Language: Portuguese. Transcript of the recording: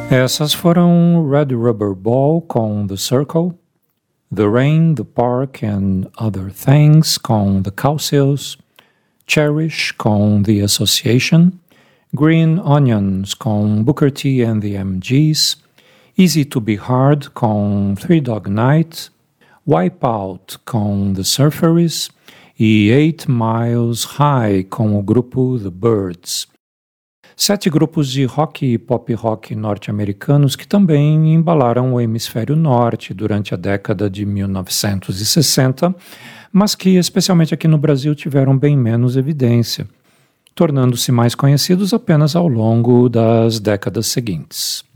Essas foram Red Rubber Ball com The Circle, The Rain, The Park and Other Things com The Cowsills, Cherish com The Association, Green Onions com Booker T and the MGs, Easy to Be Hard com Three Dog Night, Wipeout com The Surfaris e 8 Miles High com o grupo The Byrds. 7 grupos de rock e pop rock norte-americanos que também embalaram o hemisfério norte durante a década de 1960, mas que, especialmente aqui no Brasil, tiveram bem menos evidência, tornando-se mais conhecidos apenas ao longo das décadas seguintes.